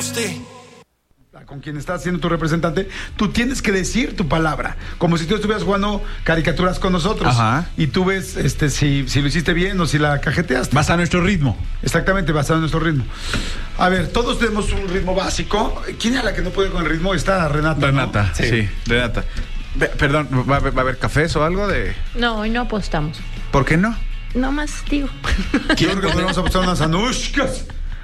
Con quien estás siendo tu representante, tú tienes que decir tu palabra, como si tú estuvieras jugando caricaturas con nosotros. Ajá. Y tú ves si lo hiciste bien o si la cajeteaste. Vas a nuestro ritmo. Exactamente, basado en nuestro ritmo. A ver, todos tenemos un ritmo básico. ¿Quién es la que no puede con el ritmo? Está Renata. Renata, ¿no? sí, Renata. Perdón, ¿va a haber cafés o algo de...? No, hoy no apostamos. ¿Por qué no? No más digo. Yo creo que podemos apostar unas anushkas.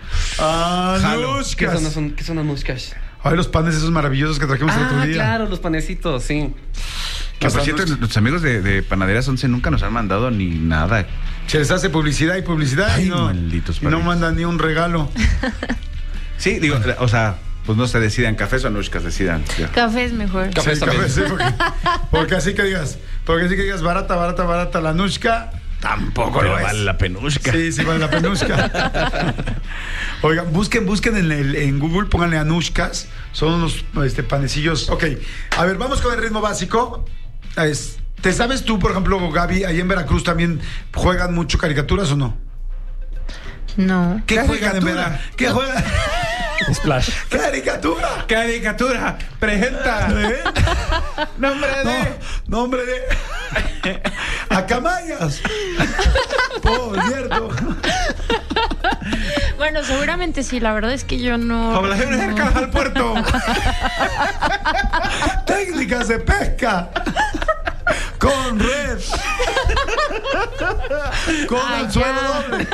¿Qué son anushkas? Ay, los panes esos maravillosos que trajimos el otro día. Claro, los panecitos, sí. Que por cierto, nuestros amigos de Panaderías 11 nunca nos han mandado ni nada. Se les hace publicidad y publicidad. Ay, y no, malditos y no mandan ni un regalo. Sí, digo, o sea, pues no se decidan cafés o anushkas, decidan. Ya. Café es mejor. Sí, café, sí, porque así que digas barata la anushka, tampoco Pero lo es. vale la penushka. Sí, vale la penushka. Oigan, busquen en Google, pónganle anushkas. Son unos panecillos. Ok, a ver, vamos con el ritmo básico. ¿Te sabes tú, por ejemplo, Gaby, ahí en Veracruz también juegan mucho caricaturas o no? No. ¿Qué juegan en Veracruz? ¿Qué juegan? Splash. ¡Caricatura! Caricatura, presenta. Nombre de Acamayas. Por cierto. Bueno, seguramente sí, la verdad es que yo no. Poblaciones cercanas al puerto. Técnicas de pesca. Con red. Con anzuelo doble.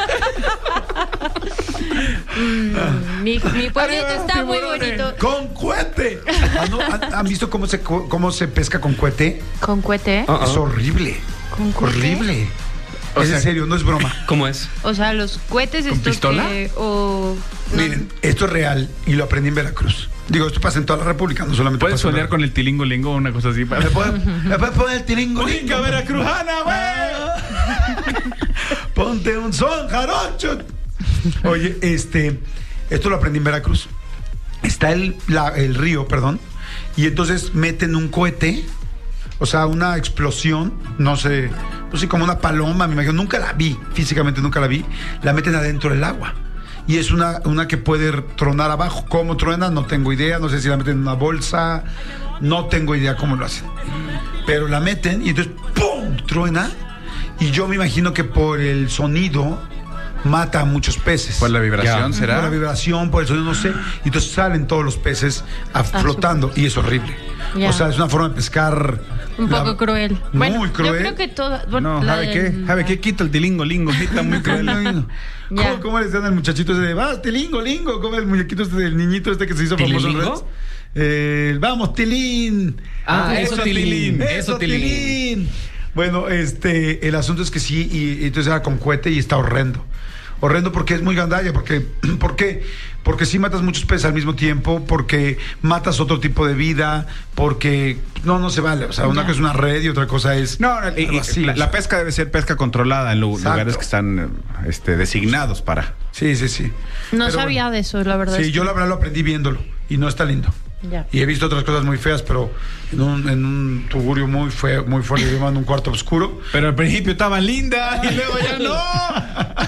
Mi pueblito está muy bonito. Con cohete. ¿Han visto cómo se pesca con cohete? ¿Con cohete? Es horrible. ¿Con cohete? Horrible. O Es sea, en serio, no es broma. ¿Cómo es? O sea, los cohetes ¿Con estos pistola? no. Miren, esto es real y lo aprendí en Veracruz. Digo, esto pasa en toda la República, no solamente ¿Puedes pasa en solear con el tilingo-lingo o una cosa así? ¿Me puedes poner el tilingo? ¡Linga veracruzana, güey! Ponte un son, jarocho. Oye, esto lo aprendí en Veracruz. Está el río, perdón, y entonces meten un cohete, o sea, una explosión, no sé, pues sí, como una paloma, me imagino, nunca la vi, físicamente nunca la vi, la meten adentro del agua. Y es una que puede tronar abajo. ¿Cómo truena? No tengo idea, no sé si la meten en una bolsa, no tengo idea cómo lo hacen. Pero la meten y entonces ¡pum! Truena. Y yo me imagino que por el sonido mata a muchos peces. ¿Por la vibración será? Por la vibración, por el sonido, no sé. Y entonces salen todos los peces flotando y es horrible. Ya. O sea, es una forma de pescar Un poco cruel. Muy Bueno, cruel. yo creo que toda. Bueno, No, la ¿sabe del- qué? ¿Sabe qué? Quita el tilingo-lingo. Está muy cruel. Ya. ¿Cómo le decían al muchachito ese de vas, tilingo, como el muñequito del niñito que se hizo famoso en ¿Tililingo? redes? Vamos, tilín. Eso, tilín. Eso, tilín. Bueno, el asunto es que sí, y entonces era con cohete y está horrendo. Horrendo porque es muy gandalla, ¿por qué? Porque sí matas muchos peces al mismo tiempo, porque matas otro tipo de vida, porque no se vale. O sea, una cosa es una red y otra cosa es... No, algo así, o sea. la pesca debe ser pesca controlada en Exacto. lugares que están designados para. Sí. No Pero sabía bueno. de eso, la verdad. Sí, es que- yo la verdad lo aprendí viéndolo y no está lindo. Ya. Y he visto otras cosas muy feas, pero en un tugurio muy fuerte, en un cuarto oscuro. Pero al principio estaban lindas y luego ya no.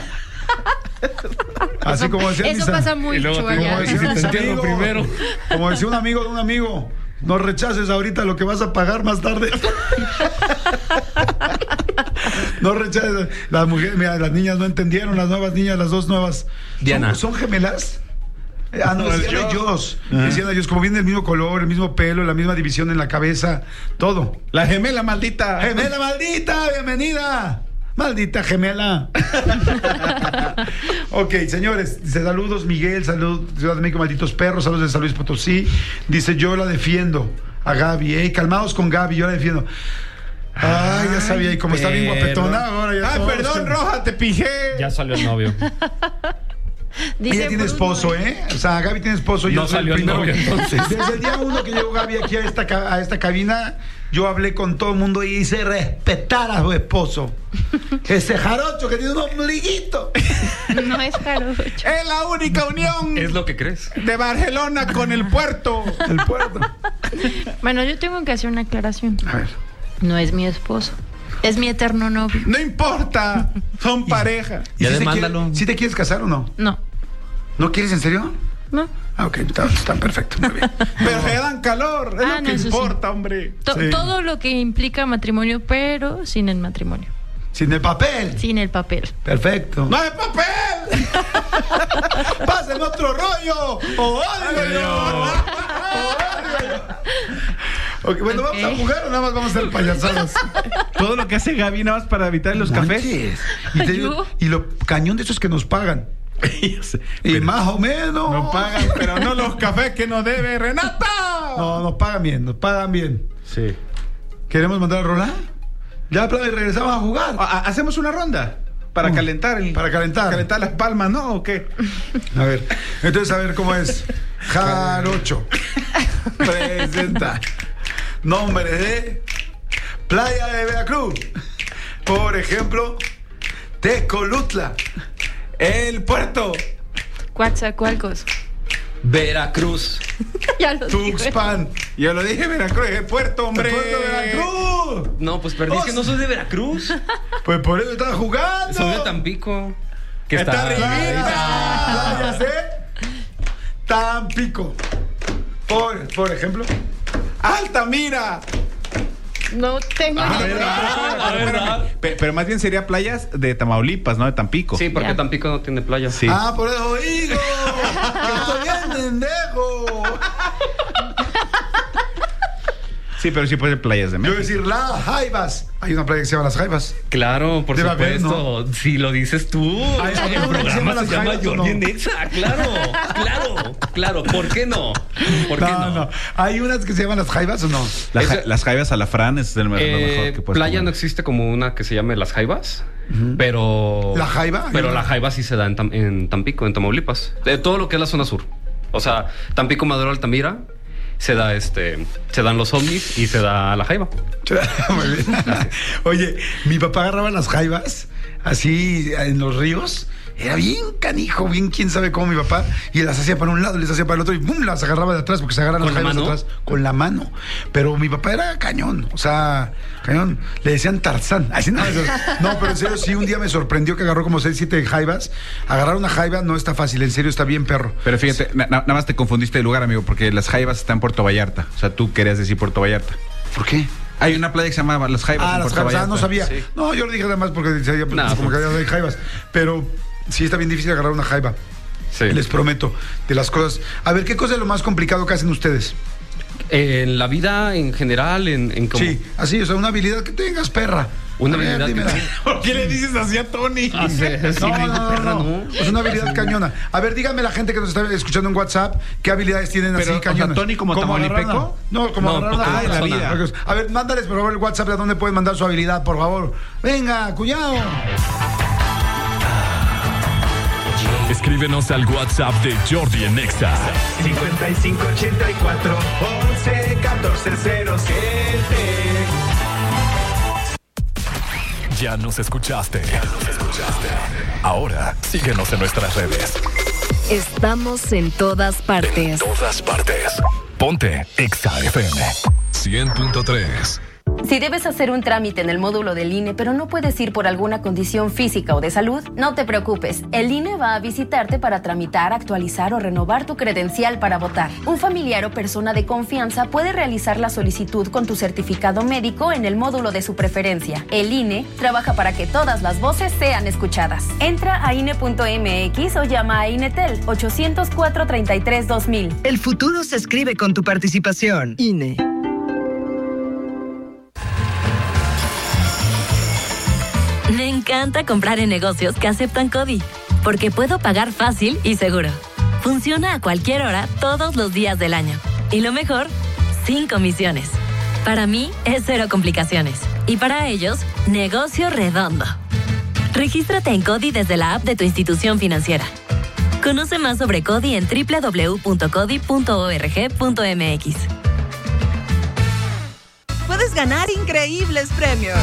Así como decía Eso pasa mucho como allá. decía Si un te entierro amigo, primero. como decía un amigo de un amigo, no rechaces ahorita lo que vas a pagar más tarde. No rechaces. Las mujeres, mira, las niñas no entendieron, las nuevas niñas, las dos nuevas. Diana. ¿Son gemelas? No, decían ellos. Ajá. Decían ellos, como vienen del mismo color, el mismo pelo, la misma división en la cabeza, todo. La gemela maldita. ¡Gemela maldita! ¡Bienvenida! ¡Maldita gemela! Ok, señores, dice saludos Miguel, saludos Ciudad de México, malditos perros, saludos de San Luis Potosí. Dice yo la defiendo a Gaby, calmados con Gaby, yo la defiendo. Ay, ya sabía, y como está bien guapetona, ahora ya. Ay, todos perdón, que- Roja, te pijé. Ya salió el novio. Dice Ella tiene Bruno, esposo, ¿eh? O sea, Gaby tiene esposo. No yo soy salió el primero novio, que- entonces. Desde el día uno que llegó Gaby aquí a esta cabina, yo hablé con todo el mundo y hice respetar a su esposo. Ese jarocho que tiene un ombliguito. No es jarocho. Es la única unión Es lo que crees. de Barcelona con el puerto. El puerto. Bueno, yo tengo que hacer una aclaración. A ver. No es mi esposo. Es mi eterno novio. No importa, son pareja. ¿Y Ya si demándalo. ¿Sí te quieres casar o no? No. ¿No quieres en serio? ¿no? Ah, ok, están perfectos, muy bien. Pero se dan calor, es lo que eso sí. importa, hombre. Sí. Todo lo que implica matrimonio, pero sin el matrimonio. Sin el papel. Sin el papel. Perfecto. ¡No hay papel! ¡Pasen otro rollo! ¡O algo yo! Ok, bueno, Ok. ¿vamos a jugar o nada más vamos a hacer payasadas? Todo lo que hace Gaby nada más para evitar los cafés. Manches. Y, te digo, y lo cañón de esos que nos pagan. Yo sé, Y pero más o menos. no pagan, pero no los cafés que nos debe Renata. No, nos pagan bien, nos pagan bien. Sí. ¿Queremos mandar a rolar? Ya, y regresamos a jugar. Hacemos una ronda para calentar. Para calentar. Calentar las palmas, ¿no? ¿O qué? A ver, entonces a ver cómo es. Jarocho presenta nombre de playa de Veracruz. Por ejemplo, Tecolutla. El puerto. Coatzacoalcos. Veracruz. Ya lo dije. Tuxpan. Yo lo dije, Veracruz, el puerto, hombre. El puerto de Veracruz. No, pues perdí, es que no soy de Veracruz. Pues por eso estaba jugando. Soy de Tampico. Que Está está, arribita. Playas de Tampico. Por ejemplo. Altamira. No tengo ni idea. ¿verdad? Pero más bien sería playas de Tamaulipas, ¿no? De Tampico. Sí, porque Ya. Tampico no tiene playa. Sí. Ah, por eso digo. Que estoy bien pendejo. Sí, pero sí puede ser playas de Yo voy a México. decir Las Jaivas. Hay una playa que se llama Las Jaivas. Claro, por Debe haber, supuesto. Si lo dices tú, Ay, ¿hay el una que se llama programa Las se llama Jaivas o Jordi no? Nexa. Claro. ¿Por qué no? ¿Por qué no? ¿Hay unas que se llaman Las Jaivas o no? Las jaivas alafrán es lo mejor que puedes playa comer. no existe como una que se llame Las Jaivas, pero... ¿La Jaiva? Pero la Jaiva sí se da en Tampico, en Tamaulipas. Todo lo que es la zona sur. O sea, Tampico, Madero, Altamira, se dan los ovnis y se da la Jaiva. Muy bien. Oye, mi papá agarraba las jaivas así en los ríos. Era bien canijo, bien quién sabe cómo mi papá. Y las hacía para un lado, les hacía para el otro y ¡bum! Las agarraba de atrás porque se agarran las ¿Con la jaivas de mano? atrás con la mano. Pero mi papá era cañón, o sea, cañón. Le decían Tarzán. Así, no, pero en serio, sí, un día me sorprendió que agarró como 6, 7 jaivas. Agarrar una jaiva no está fácil, en serio, está bien perro. Pero fíjate, nada más te confundiste de lugar, amigo, porque las jaivas están en Puerto Vallarta. O sea, tú querías decir Puerto Vallarta. ¿Por qué? Hay una playa que se llama Las Jaivas en Las Puerto jaivas, Vallarta. no sabía. Sí. No, yo lo dije nada más porque decía, pues, No, como que pues. había de jaivas. Pero sí está bien difícil agarrar una jaiva. Sí. Les prometo, de las cosas. A ver, ¿qué cosa es lo más complicado que hacen ustedes? En la vida en general, en como... Sí, así, o sea, una habilidad que tengas, perra. Una A ver, habilidad que dímela. tenga. ¿Por qué le dices así a Tony? Ah, sí, sí, No. Es una habilidad cañona. A ver, díganme la gente que nos está escuchando en WhatsApp, ¿qué habilidades tienen Pero, así o sea, cañonas? Tony como agarrar tamaulipeco? No, como No, agarrar una como jaiva. en la vida. A ver, mándales por favor el WhatsApp de dónde pueden mandar su habilidad, por favor. Venga, cuñado. Escríbenos al WhatsApp de Jordi en Nexa. 5584 11 14 07. Ya nos escuchaste. Ahora síguenos en nuestras redes. Estamos en todas partes. Todas partes. Ponte Exa FM 100.3. Si debes hacer un trámite en el módulo del INE, pero no puedes ir por alguna condición física o de salud, no te preocupes. El INE va a visitarte para tramitar, actualizar o renovar tu credencial para votar. Un familiar o persona de confianza puede realizar la solicitud con tu certificado médico en el módulo de su preferencia. El INE trabaja para que todas las voces sean escuchadas. Entra a INE.mx o llama a INETEL 800-433-2000. El futuro se escribe con tu participación. INE. Me encanta comprar en negocios que aceptan CODI, porque puedo pagar fácil y seguro. Funciona a cualquier hora, todos los días del año. Y lo mejor, sin comisiones. Para mí, es cero complicaciones. Y para ellos, negocio redondo. Regístrate en CODI desde la app de tu institución financiera. Conoce más sobre CODI en www.codi.org.mx. Puedes ganar increíbles premios.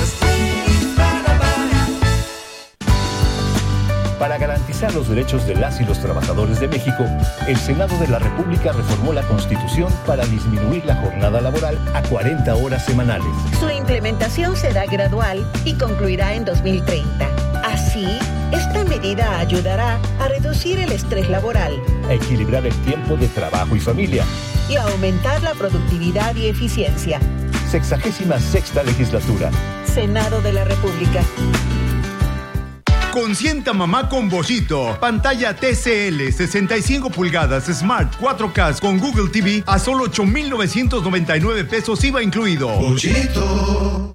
Para garantizar los derechos de las y los trabajadores de México, el Senado de la República reformó la Constitución para disminuir la jornada laboral a 40 horas semanales. Su implementación será gradual y concluirá en 2030. Así, Esta medida ayudará a reducir el estrés laboral, A equilibrar el tiempo de trabajo y familia. y a aumentar la productividad y eficiencia. 66ª legislatura. Senado de la República. Consienta mamá con Bollito. Pantalla TCL 65 pulgadas Smart 4K con Google TV a solo 8,999 pesos IVA incluido. Bollito.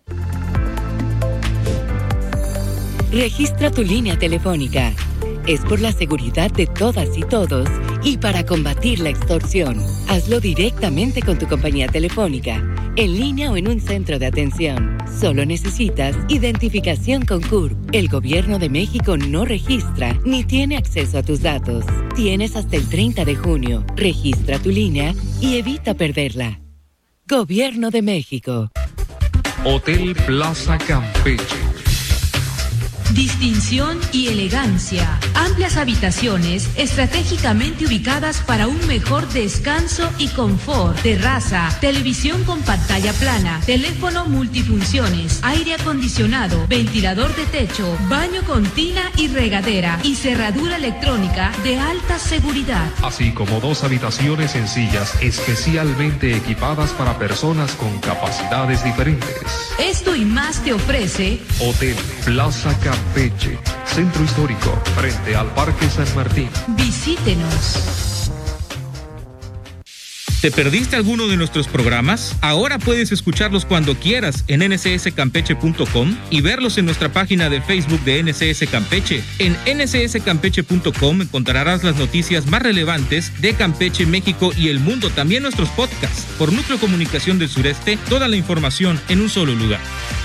Registra tu línea telefónica. Es por la seguridad de todas y todos y para combatir la extorsión. Hazlo directamente con tu compañía telefónica, en línea o en un centro de atención. Solo necesitas identificación con CURP. El Gobierno de México no registra ni tiene acceso a tus datos. Tienes hasta el 30 de junio. Registra tu línea y evita perderla. Gobierno de México. Hotel Plaza Campeche. Distinción y elegancia. Amplias habitaciones estratégicamente ubicadas para un mejor descanso y confort. Terraza, televisión con pantalla plana, teléfono multifunciones, aire acondicionado, ventilador de techo, baño con tina y regadera y cerradura electrónica de alta seguridad. Así como 2 habitaciones sencillas especialmente equipadas para personas con capacidades diferentes. Esto y más te ofrece Hotel Plaza Campeche, Centro Histórico, frente al Parque San Martín. Visítenos. ¿Te perdiste alguno de nuestros programas? Ahora puedes escucharlos cuando quieras en ncscampeche.com y verlos en nuestra página de Facebook de NCS Campeche. En ncscampeche.com encontrarás las noticias más relevantes de Campeche, México y el mundo. También nuestros podcasts. Por Núcleo Comunicación del Sureste, toda la información en un solo lugar.